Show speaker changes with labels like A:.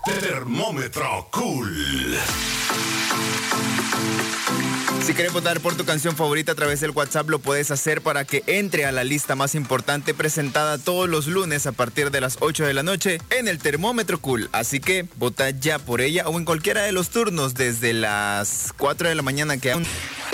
A: Termómetro Cool.
B: Si quieres votar por tu canción favorita a través del WhatsApp, lo puedes hacer para que entre a la lista más importante presentada todos los lunes a partir de las 8 de la noche en el Termómetro Cool. Así que vota ya por ella o en cualquiera de los turnos desde las 4 de la mañana que aún...